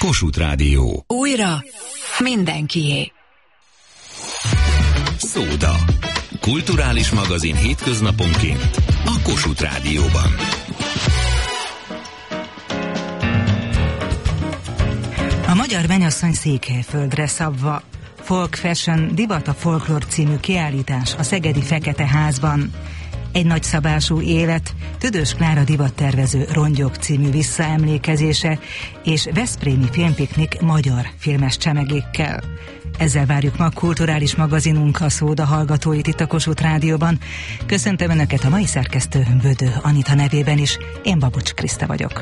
Kossuth Rádió. Újra mindenkié. Szóda. Kulturális magazin hétköznaponként a Kossuth Rádióban. A Magyar Mennyasszony Székelyföldre szabva. Folk Fashion Divat a Folklór című kiállítás a szegedi Fekete Házban. Egy nagyszabású élet, Tüdős Klára divattervező Rongyok című visszaemlékezése és veszprémi filmpiknik magyar filmes csemegékkel. Ezzel várjuk ma a kulturális magazinunk a Szóda hallgatóit itt a Kossuth Rádióban. Köszöntöm Önöket a mai szerkesztő Bödő Anita nevében is, én Babocs Kriszta vagyok.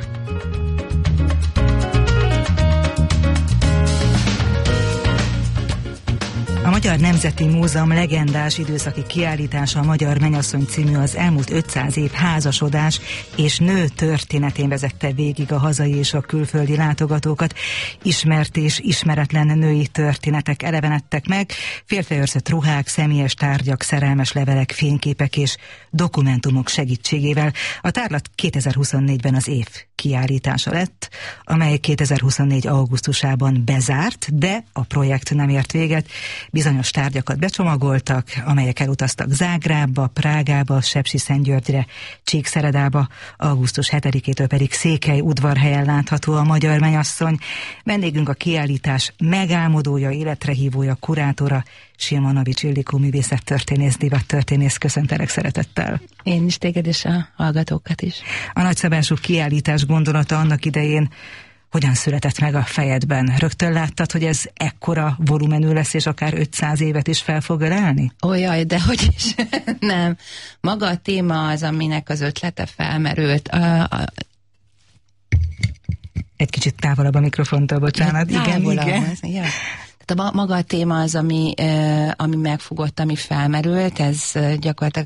A Magyar Nemzeti Múzeum legendás időszaki kiállítása, a Magyar Mennyasszony című, az elmúlt 500 év házasodás és nő történetén vezette végig a hazai és a külföldi látogatókat. Ismert és ismeretlen női történetek elevenedtek meg, félfejörzött ruhák, személyes tárgyak, szerelmes levelek, fényképek és dokumentumok segítségével. A tárlat 2024-ben az év kiállítása lett, amely 2024. augusztusában bezárt, de a projekt nem ért véget. Bizonyos tárgyakat becsomagoltak, amelyek elutaztak Zágrábba, Prágába, Sepsiszentgyörgyre, Csíkszeredába, augusztus 7-től pedig Székely udvarhelyen látható a Magyar Mennyasszony. Vendégünk a kiállítás megálmodója, életrehívója, kurátora, Silmanovics Ildikó művészettörténész, divattörténész. Köszöntelek szeretettel. Én is téged és a hallgatókat is. A nagyszabású kiállítás gondolata annak idején hogyan született meg a fejedben? Rögtön láttad, hogy ez ekkora volumenű lesz, és akár 500 évet is fel fog ölelni? Ó, jaj, de hogy is. Nem. Maga a téma az, aminek az ötlete felmerült. Egy kicsit távolabb a mikrofontól, bocsánat. Igen. Ja. Tehát maga a téma az, ami megfogott, ami felmerült. Ez gyakorlatilag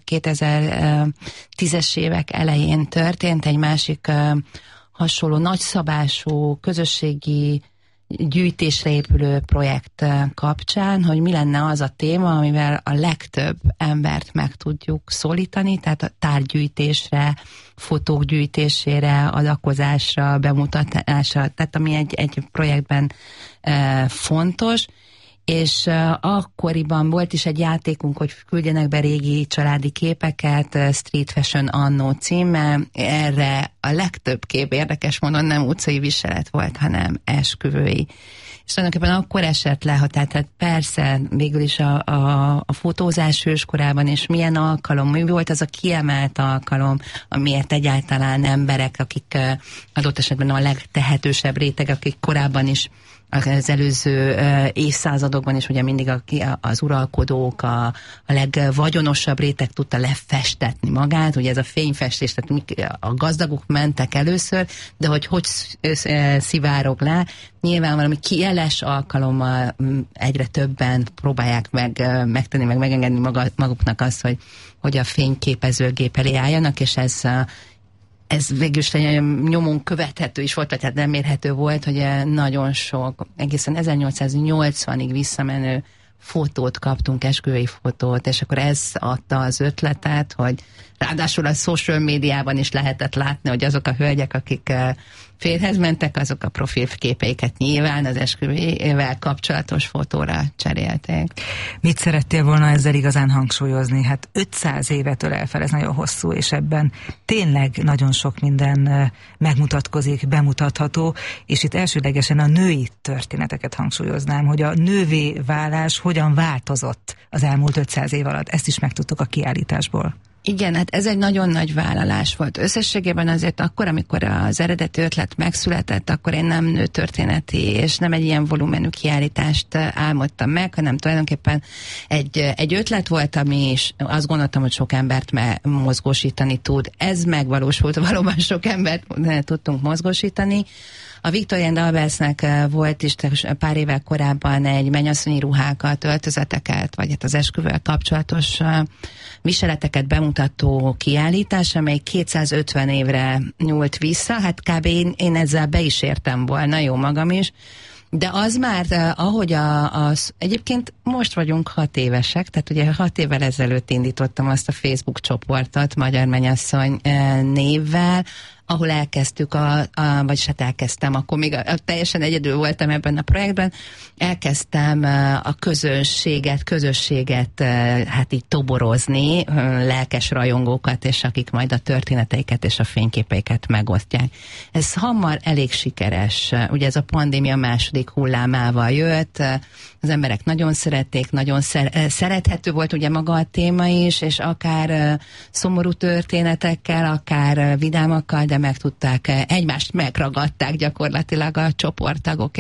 2010-es évek elején történt. Egy másik hasonló nagyszabású közösségi gyűjtésre épülő projekt kapcsán, hogy mi lenne az a téma, amivel a legtöbb embert meg tudjuk szólítani, tehát a tárgygyűjtésre, fotók gyűjtésére, adakozásra, bemutatásra, tehát ami egy projektben fontos. És akkoriban volt is egy játékunk, hogy küldjenek be régi családi képeket, Street Fashion Annó címmel. Erre a legtöbb kép érdekes módon nem utcai viselet volt, hanem esküvői. És tulajdonképpen akkor esett le, tehát persze végül is a fotózás őskorában, és milyen alkalom, mi volt az a kiemelt alkalom, amiért egyáltalán emberek, akik adott esetben a legtehetősebb réteg, akik korábban is az előző évszázadokban is ugye mindig az uralkodók, a legvagyonosabb réteg tudta lefestetni magát, ugye ez a fényfestés, tehát a gazdagok mentek először, de hogy szivárog le, nyilván valami jeles alkalommal egyre többen próbálják megtenni, megengedni maguknak azt, hogy a fényképezőgép elé álljanak, és ez végül is nyomon követhető is volt, tehát nem érhető volt, hogy nagyon sok, egészen 1880-ig visszamenő fotót kaptunk, esküvői fotót, és akkor ez adta az ötletet, hogy ráadásul a social médiában is lehetett látni, hogy azok a hölgyek, akik férjhez mentek, azok a profilképeiket nyilván az esküvővel kapcsolatos fotóra cserélték. Mit szerettél volna ezzel igazán hangsúlyozni? Hát 500 évet ölel fel, ez nagyon hosszú, és ebben tényleg nagyon sok minden megmutatkozik, bemutatható, és itt elsődlegesen a női történeteket hangsúlyoznám, hogy a nővé válás hogyan változott az elmúlt 500 év alatt. Ezt is megtudtuk a kiállításból. Igen, hát ez egy nagyon nagy vállalás volt. Összességében azért akkor, amikor az eredeti ötlet megszületett, akkor én nem nőtörténeti és nem egy ilyen volumenű kiállítást álmodtam meg, hanem tulajdonképpen egy ötlet volt, ami is azt gondoltam, hogy sok embert mozgósítani tud. Ez megvalósult, valóban sok embert tudtunk mozgósítani. A Victoria and Albersnek volt is pár évvel korábban egy mennyasszonyi ruhákat, öltözeteket, vagy hát az esküvővel kapcsolatos viseleteket bemutató kiállítás, amely 250 évre nyúlt vissza. Hát kb. Én ezzel be is értem volna, jó magam is. De az már, ahogy egyébként most vagyunk 6 évesek, tehát ugye 6 évvel ezelőtt indítottam azt a Facebook csoportot Magyar Mennyasszony névvel, ahol elkezdtük, vagyis hát elkezdtem, akkor még teljesen egyedül voltam ebben a projektben, elkezdtem a közösséget hát így toborozni, lelkes rajongókat, és akik majd a történeteiket és a fényképeiket megosztják. Ez hamar elég sikeres. Ugye ez a pandémia második hullámával jött, az emberek nagyon szerették, nagyon szerethető volt ugye maga a téma is, és akár szomorú történetekkel, akár vidámakkal, de meg tudták, egymást megragadták gyakorlatilag a csoporttagok,